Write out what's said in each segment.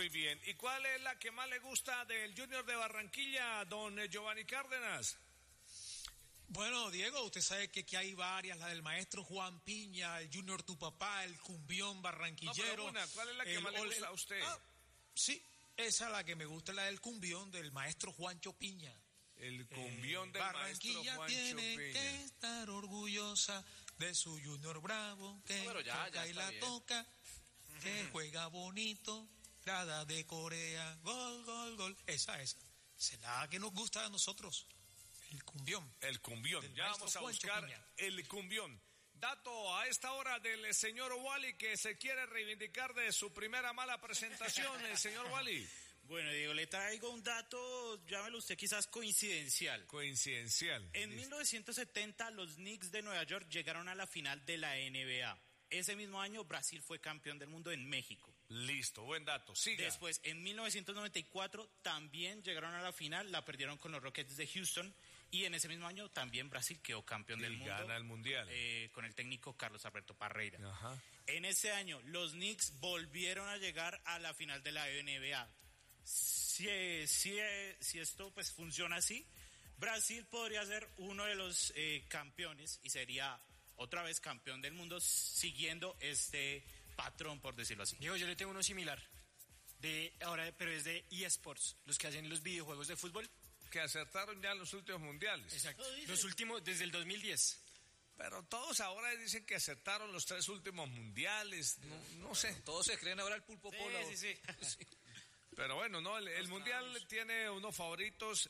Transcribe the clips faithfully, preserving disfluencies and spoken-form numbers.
Muy bien. ¿Y cuál es la que más le gusta del Junior de Barranquilla, don Giovanni Cárdenas? Bueno, Diego, usted sabe que aquí hay varias, la del maestro Juan Piña, el Junior Tu Papá, el cumbión barranquillero. No, pero una, ¿cuál es la que el, más le el, gusta a usted? Ah, sí, esa es la que me gusta, la del cumbión del maestro Juancho Piña. El cumbión eh, del Barranquilla maestro Juancho tiene Piña. que estar orgullosa de su Junior Bravo, que no, ya, toca ya y la bien. toca, uh-huh. que juega bonito, nada de Corea, gol, gol, gol. Esa, esa, esa es la que nos gusta a nosotros. El cumbión. El cumbión. Ya vamos a Juancho buscar Piña. el cumbión. Dato a esta hora del señor Wally, que se quiere reivindicar de su primera mala presentación, el señor Wally. Bueno, Diego, le traigo un dato, llámelo usted quizás coincidencial. Coincidencial. En Listo. mil novecientos setenta los Knicks de Nueva York llegaron a la final de la N B A. Ese mismo año Brasil fue campeón del mundo en México. Listo, buen dato, siga. Después, en mil novecientos noventa y cuatro también llegaron a la final, la perdieron con los Rockets de Houston y en ese mismo año también Brasil quedó campeón y del mundo. Gana el mundial. Eh, con el técnico Carlos Alberto Parreira. Ajá. En ese año los Knicks volvieron a llegar a la final de la N B A. Si, si, si esto pues funciona así, Brasil podría ser uno de los eh, campeones y sería otra vez campeón del mundo siguiendo este patrón, por decirlo así. Diego, yo le tengo uno similar, de ahora, pero es de eSports, los que hacen los videojuegos de fútbol. Que acertaron ya en los últimos mundiales. Exacto, los últimos, desde el dos mil diez. Pero todos ahora dicen que acertaron los tres últimos mundiales, no, no sé. Todos se creen ahora el pulpo Sí, polo. sí, sí. Sí. Pero bueno, no, el, el mundial vamos. Tiene unos favoritos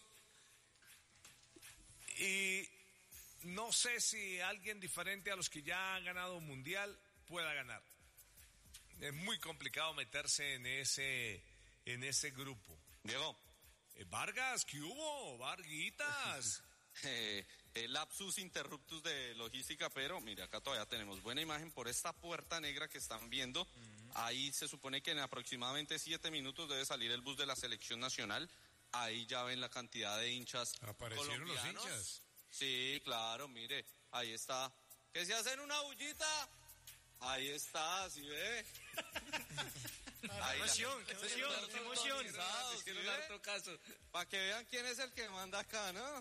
y no sé si alguien diferente a los que ya han ganado un mundial pueda ganar. Es muy complicado meterse en ese, en ese grupo. Diego. Eh, Vargas, ¿qué hubo? Varguitas. eh, el lapsus interruptus de logística, pero mire, acá todavía tenemos buena imagen por esta puerta negra que están viendo. Uh-huh. Ahí se supone que en aproximadamente siete minutos debe salir el bus de la selección nacional. Ahí ya ven la cantidad de hinchas. ¿Aparecieron los hinchas? Sí, claro, mire, ahí está. ¿Que se hacen una bullita? Ahí está, ¿sí ve? Qué emoción, qué emoción, qué emoción. Hicieron harto caso. Para que vean quién es el que manda acá, ¿no?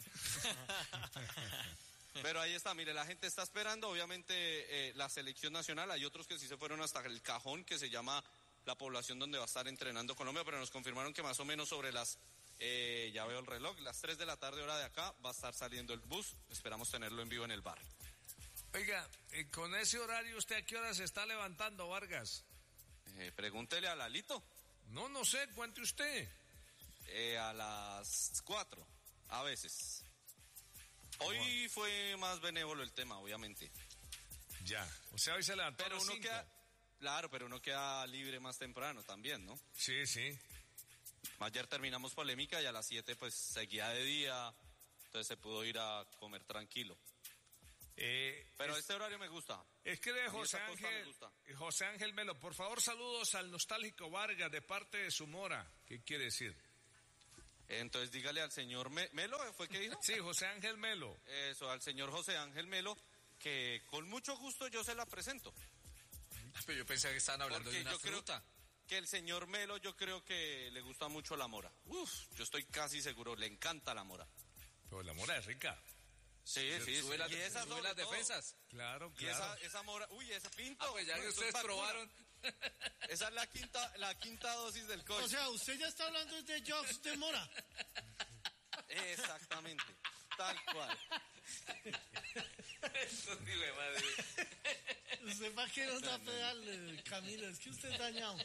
Pero ahí está, mire, la gente está esperando, obviamente, eh, la selección nacional. Hay otros que sí se fueron hasta el cajón, que se llama la población donde va a estar entrenando Colombia, pero nos confirmaron que más o menos sobre las, eh, ya veo el reloj, las tres de la tarde hora de acá, va a estar saliendo el bus. Esperamos tenerlo en vivo en el bar. Oiga, eh, con ese horario, ¿usted a qué hora se está levantando, Vargas? Eh, pregúntele a Lalito. No, no sé, cuente usted. Eh, a las cuatro, a veces. Hoy wow. fue más benévolo el tema, obviamente. Ya, o sea, hoy se levantó pero a las uno cinco. Queda, claro, pero uno queda libre más temprano también, ¿no? Sí, sí. Ayer terminamos polémica y a las siete pues seguía de día, entonces se pudo ir a comer tranquilo. Eh, Pero es, este horario me gusta. Escribe José Ángel, José Ángel Melo, por favor, saludos al nostálgico Vargas de parte de su mora. ¿Qué quiere decir? Entonces dígale al señor Me- Melo, ¿fue que dijo? Sí, José Ángel Melo. Eso, al señor José Ángel Melo, que con mucho gusto yo se la presento. Pero yo pensé que estaban hablando Porque de una yo fruta. Creo que el señor Melo, yo creo que le gusta mucho la mora. Uf, yo estoy casi seguro, le encanta la mora. Pero la mora es rica. Sí, sí, sube sí. Las, y esa sube las defensas. Claro, claro. Y esa, esa mora, uy, esa pinto. Ah, pues ya que ustedes probaron. Esa es la quinta, la quinta dosis del coche. O sea, usted ya está hablando de Jobs de mora. Exactamente, tal cual. Eso sí, güey, madre. ¿Usted para qué nos da pedal, Camilo? Es que usted es dañado.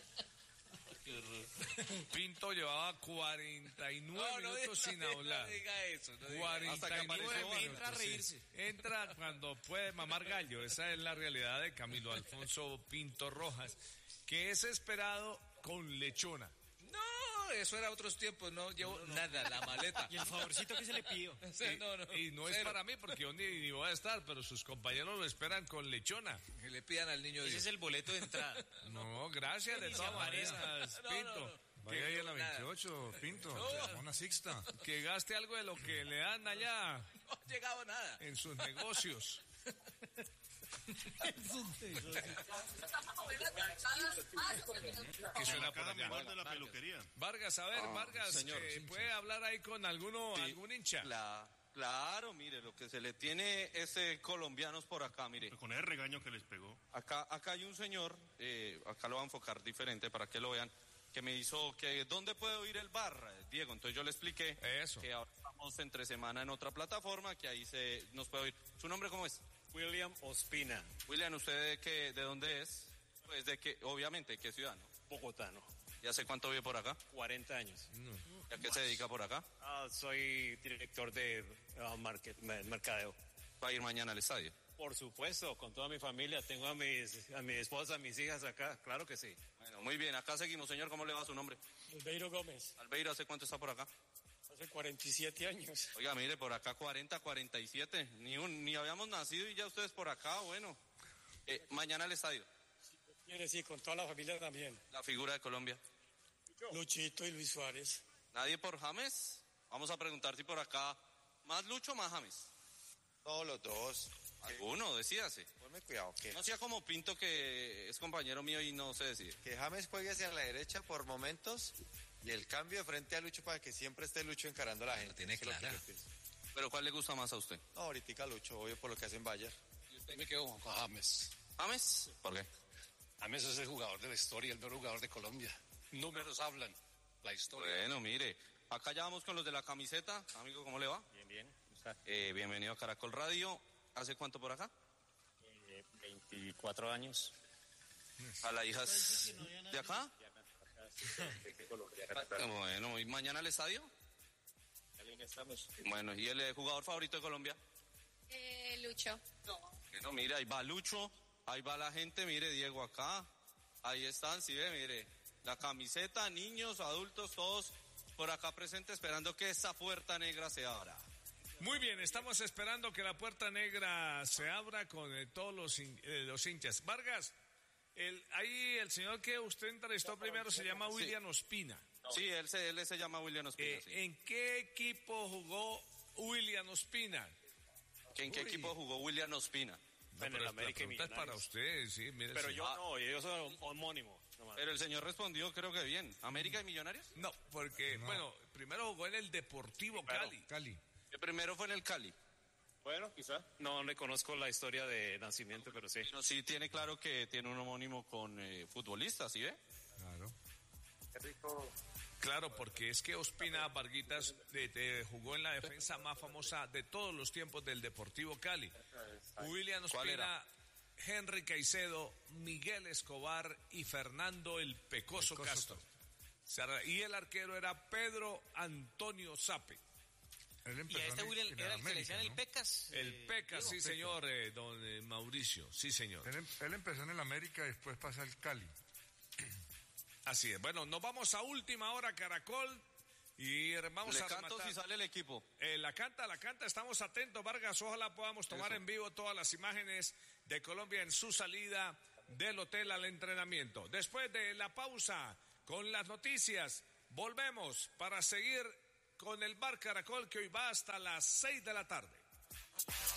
Pinto llevaba cuarenta y nueve no, no minutos diga, sin hablar. No diga eso. No diga cuarenta y nueve minutos. Entra a reírse. Sí. Entra cuando puede mamar gallo. Esa es la realidad de Camilo Alfonso Pinto Rojas, que es esperado con lechona. No, eso era otros tiempos, no llevo no, no. nada, la maleta. Y el favorcito que se le pidió. Sí, y, no, no, y no es para mí porque yo ni, ni voy a estar, pero sus compañeros lo esperan con lechona. Que le pidan al niño. Ese Dios. es el boleto de entrada. No, gracias de todas maneras, no, Pinto. No, no. Vaya ahí a la veintiocho, Pinto. No. Una sixta. Que gaste algo de lo que le dan allá. No ha llegado nada. En sus negocios. Es un teso. Que suena por Cada allá. lugar de la peluquería. Vargas, a ver, Ah, Vargas, señor, eh, sí, ¿puede hablar ahí con alguno, Sí, algún hincha? cla- claro, mire, lo que se le tiene es eh, colombianos por acá, mire. Con el regaño que les pegó. Acá, acá hay un señor, eh, acá lo voy a enfocar diferente para que lo vean, que me hizo que, ¿dónde puedo ir el bar, Diego? Entonces yo le expliqué Eso. que ahora estamos entre semana en otra plataforma, que ahí se nos puede oír. ¿Su nombre cómo es? William Ospina, William, ¿usted de, qué, de dónde es? Pues de qué, obviamente, ¿de qué ciudad, no? bogotano, ¿Y hace cuánto vive por acá? cuarenta años. ¿Y a qué se dedica por acá? Ah, soy director de ah, market, me- mercadeo. Va a ir mañana al estadio. Por supuesto, con toda mi familia. Tengo a, mis, a mi esposa, a mis hijas acá. Claro que sí. Bueno, muy bien, acá seguimos, señor, ¿cómo le va su nombre? Albeiro Gómez, Albeiro, ¿hace cuánto está por acá? hace cuarenta y siete años. Oiga, mire, por acá cuarenta, cuarenta y siete, ni, un, ni habíamos nacido y ya ustedes por acá, bueno. Eh, mañana al estadio, Quiere decir, con toda la familia también. la figura de Colombia. Luchito y Luis Suárez. ¿Nadie por James? Vamos a preguntar si por acá, ¿más Lucho o más James? Todos los dos. Alguno, decídase. Ponme cuidado, que, No sea como Pinto, que es compañero mío y no se decide. que James juegue hacia la derecha por momentos y el cambio de frente a Lucho para que siempre esté Lucho encarando a la gente. tiene Eso es lo que clara. yo pienso. ¿Pero cuál le gusta más a usted? No, ahorita Lucho, obvio por lo que hacen Bayern. Yo me quedo con James. ¿James? ¿Por qué? James es el jugador de la historia, el mejor jugador de Colombia. Números hablan, la historia. Bueno, mire, acá ya vamos con los de la camiseta. Amigo, ¿cómo le va? Bien, bien. Está, Eh, bienvenido a Caracol Radio. ¿Hace cuánto por acá? eh, veinticuatro años. ¿A la hija de acá? Bueno, ¿y mañana al estadio? Estamos. Bueno, ¿y el eh, jugador favorito de Colombia? Eh, Lucho. Bueno, mire, ahí va Lucho, ahí va la gente, mire, Diego acá, ahí están, sí ve, mire, la camiseta, niños, adultos, todos por acá presentes esperando que esa puerta negra se abra. Muy bien, estamos esperando que la puerta negra se abra con eh, todos los, hin- eh, los hinchas. Vargas, el, ahí el señor que usted entrevistó primero se llama William Ospina. Sí, él se, él se llama William Ospina, Eh, sí. ¿En qué equipo jugó William Ospina? ¿Que ¿En qué Uy. equipo jugó William Ospina? No, En el pero la América y pregunta es para Millonarios. usted, sí, mire, Pero sí. yo Ah. no, yo soy homónimo. nomás. Pero el señor respondió, creo que bien. ¿América y Millonarios? No, porque, bueno, primero jugó en el Deportivo Cali. Cali. El primero fue en el Cali. Bueno, quizá. No le conozco la historia de nacimiento, pero sí. Pero sí tiene claro que tiene un homónimo con eh, futbolistas, ¿sí ve? Claro. Claro, porque es que Ospina Varguitas eh, eh, jugó en la defensa más famosa de todos los tiempos del Deportivo Cali. William ¿Cuál Ospina, Henry Caicedo, Miguel Escobar y Fernando el Pecoso, Castro. Sara- Y el arquero era Pedro Antonio Sape. Y a este William era el que le decían el Pecas. El eh, Pecas, Diego. sí señor, eh, don eh, Mauricio, sí señor. Él, em- él empezó en el América y después pasa al Cali. Así es. Bueno, nos vamos a última hora, Caracol, y vamos Le a canto rematar. si sale el equipo. Eh, la canta, la canta, estamos atentos, Vargas, ojalá podamos tomar Eso. en vivo todas las imágenes de Colombia en su salida del hotel al entrenamiento. Después de la pausa con las noticias, volvemos para seguir con el Bar Caracol que hoy va hasta las seis de la tarde.